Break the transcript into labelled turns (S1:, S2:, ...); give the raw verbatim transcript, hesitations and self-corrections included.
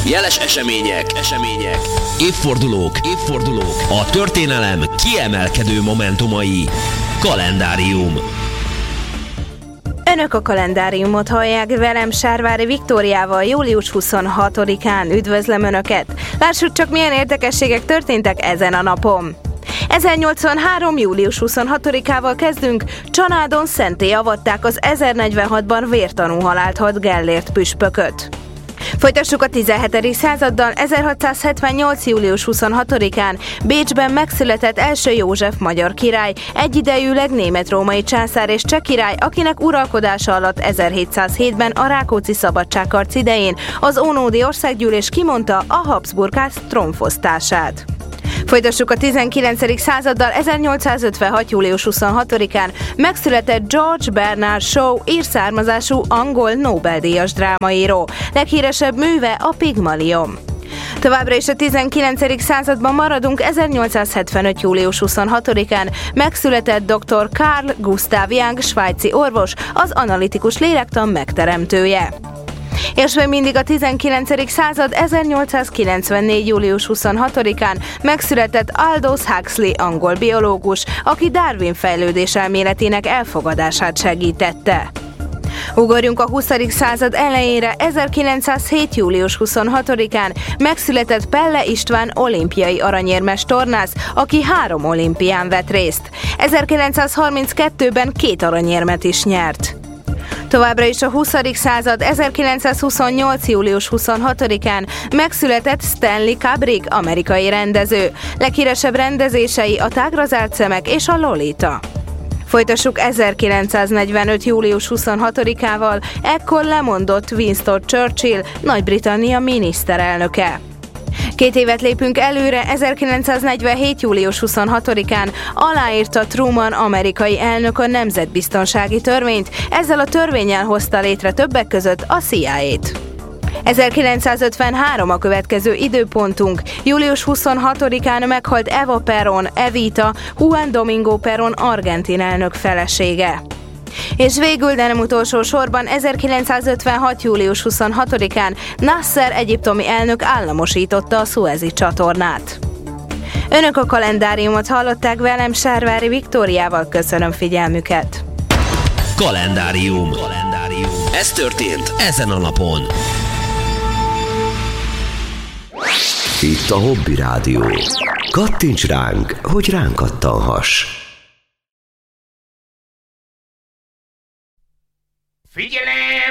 S1: Jeles események, események, évfordulók, évfordulók, a történelem kiemelkedő momentumai. Kalendárium.
S2: Önök a kalendáriumot hallják, velem Sárvári Viktóriával július huszonhatodikán. Üdvözlöm Önöket! Lássuk csak, milyen érdekességek történtek ezen a napon. ezernyolcvanhárom. július huszonhatodikával kezdünk. Csanádon szentté avatták az ezernegyvenhatban vértanú halált halt Gellért püspököt. Folytassuk a tizenhetedik századdal. ezerhatszázhetvennyolc. július huszonhatodikán Bécsben megszületett első József magyar király, egyidejűleg német-római császár és cseh király, akinek uralkodása alatt ezerhétszázhétben a Rákóczi szabadságharc idején az ónódi országgyűlés kimondta a Habsburg-ház trónfosztását. Folytassuk a tizenkilencedik századdal. ezernyolcszázötvenhat. július huszonhatodikán megszületett George Bernard Shaw, ír származású angol Nobel-díjas drámaíró. Leghíresebb műve a Pigmalion. Továbbra is a tizenkilencedik században maradunk. ezernyolcszázhetvenöt. július huszonhatodikán megszületett doktor Carl Gustav Jung, svájci orvos, az analitikus lélektan megteremtője. És még mindig a tizenkilencedik század. ezernyolcszázkilencvennégy. július huszonhatodikán megszületett Aldous Huxley, angol biológus, aki Darwin fejlődéselméletének elfogadását segítette. Ugorjunk a huszadik század elejére. ezerkilencszázhét. július huszonhatodikán megszületett Pelle István, olimpiai aranyérmes tornász, aki három olimpián vett részt. ezerkilencszázharminckettőben két aranyérmet is nyert. Továbbra is a huszadik század. ezerkilencszázhuszonnyolc. július huszonhatodikán megszületett Stanley Kubrick, amerikai rendező. Leghíresebb rendezései a Tágra zárt szemek és a Lolita. Folytassuk ezerkilencszáznegyvenöt. július huszonhatodikával. Ekkor lemondott Winston Churchill, Nagy-Britannia miniszterelnöke. Két évet lépünk előre. ezerkilencszáznegyvenhét. július huszonhatodikán aláírta Truman amerikai elnök a nemzetbiztonsági törvényt, ezzel a törvénnyel hozta létre többek között a C I A-t. ezerkilencszázötvenhárom a következő időpontunk. július huszonhatodikán meghalt Eva Perón, Evita, Juan Domingo Perón argentin elnök felesége. És végül, de nem utolsó sorban, ezerkilencszázötvenhat. július huszonhatodikán Nasser egyiptomi elnök államosította a Szuezi csatornát. Önök a kalendáriumot hallották, velem Sárvári Viktóriával. Köszönöm figyelmüket!
S1: Kalendárium. Kalendárium. Ez történt ezen a napon.
S3: Itt a Hobby Rádió. Kattints ránk, hogy ránk kattanhass.
S4: Figyelem!